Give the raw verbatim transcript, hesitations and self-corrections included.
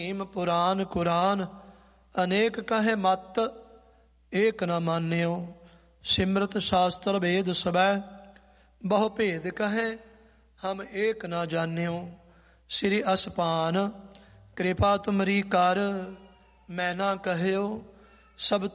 ਹੀਮ ਪੁਰਾਨ ਕੁਰਾਨ ਅਨੇਕ ਕਹੇ ਮਤ, ਏਕ ਨ ਮਾਨਿਓ ਸਿਮਰਤ ਸ਼ਾਸਤਰ ਵੇਦ ਸਬੈ, ਬਹੁ ਭੇਦ ਕਹੇ ਹਮ ਏਕ ਨ ਜਾਣਿਓ। ਸ੍ਰੀ ਅਸਪਾਨ ਕਿਰਪਾ ਤੁਮਰੀ ਕਰ, ਮੈਂ ਨਾ ਕਹਿਓ ਸਭ